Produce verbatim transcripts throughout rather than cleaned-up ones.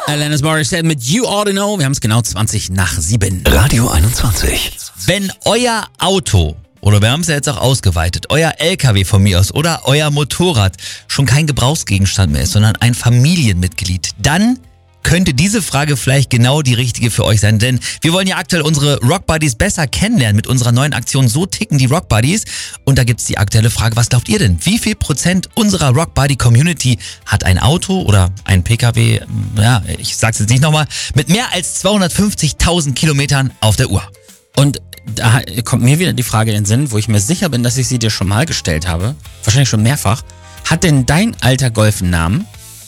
Alanis Morissette mit You Ought to Know. Wir haben es genau zwanzig nach sieben. Radio einundzwanzig. Wenn euer Auto, oder wir haben es ja jetzt auch ausgeweitet, euer L K W von mir aus oder euer Motorrad schon kein Gebrauchsgegenstand mehr ist, sondern ein Familienmitglied, dann könnte diese Frage vielleicht genau die richtige für euch sein, denn wir wollen ja aktuell unsere Rock Buddies besser kennenlernen mit unserer neuen Aktion So ticken die Rock Buddies. Und da gibt's die aktuelle Frage, was glaubt ihr denn? Wie viel Prozent unserer Rock Buddy Community hat ein Auto oder ein P K W, ja, ich sag's jetzt nicht nochmal, mit mehr als zweihundertfünfzigtausend Kilometern auf der Uhr? Und da kommt mir wieder die Frage in den Sinn, wo ich mir sicher bin, dass ich sie dir schon mal gestellt habe, wahrscheinlich schon mehrfach. Hat denn dein alter Golf einen Namen?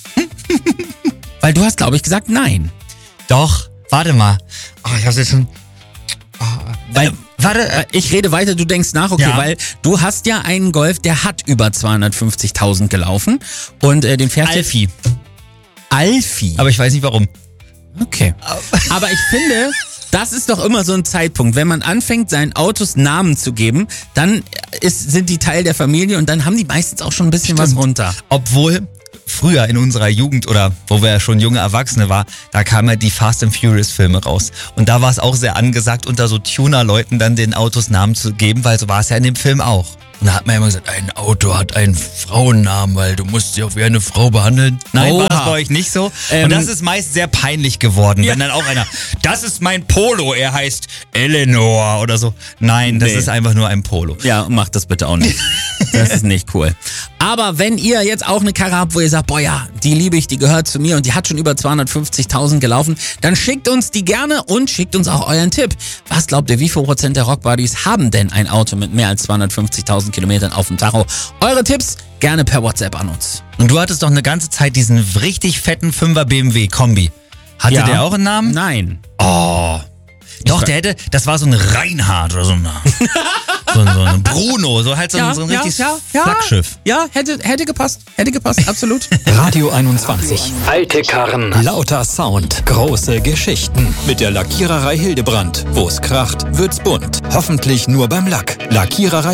Weil du hast, glaube ich, gesagt nein. Doch, warte mal. Oh, ich hab's jetzt schon... Oh, weil, äh, warte, äh, ich rede weiter, du denkst nach, okay, ja. weil du hast ja einen Golf, der hat über zweihundertfünfzigtausend gelaufen und äh, den fährst du... Alfie. Alfie? Aber ich weiß nicht warum. Okay. Aber ich finde... Das ist doch immer so ein Zeitpunkt, wenn man anfängt, seinen Autos Namen zu geben, dann ist, sind die Teil der Familie und dann haben die meistens auch schon ein bisschen Stimmt. was runter. Obwohl früher in unserer Jugend oder wo wir ja schon junge Erwachsene waren, da kamen ja die Fast and Furious Filme raus. Und da war es auch sehr angesagt, unter so Tuner-Leuten dann den Autos Namen zu geben, weil so war es ja in dem Film auch. Und da hat man immer gesagt, ein Auto hat einen Frauennamen, weil du musst sie auch wie eine Frau behandeln. Nein, Oha. war das bei euch nicht so? Ähm, Und das ist meist sehr peinlich geworden, ja. wenn dann auch einer, das ist mein Polo, er heißt Eleanor oder so. Nein, das Nee. ist einfach nur ein Polo. Ja, macht das bitte auch nicht. Das ist nicht cool. Aber wenn ihr jetzt auch eine Karre habt, wo ihr sagt, boah ja, die liebe ich, die gehört zu mir und die hat schon über zweihundertfünfzigtausend gelaufen, dann schickt uns die gerne und schickt uns auch euren Tipp. Was glaubt ihr, wie viel Prozent der Rock Buddies haben denn ein Auto mit mehr als zweihundertfünfzigtausend Kilometern auf dem Tacho? Eure Tipps gerne per WhatsApp an uns. Und du hattest doch eine ganze Zeit diesen richtig fetten Fünfer B M W Kombi. Hatte Ja. der auch einen Namen? Nein. Oh. Doch, der hätte, das war so ein Reinhard oder so ein, so ein, so ein Bruno, so halt so ein, so ein richtiges Flaggschiff. Ja, hätte, hätte gepasst. Hätte gepasst, absolut. Radio einundzwanzig. Alte Karren. Lauter Sound. Große Geschichten. Mit der Lackiererei Hildebrand. Wo's kracht, wird's bunt. Hoffentlich nur beim Lack. Lackiererei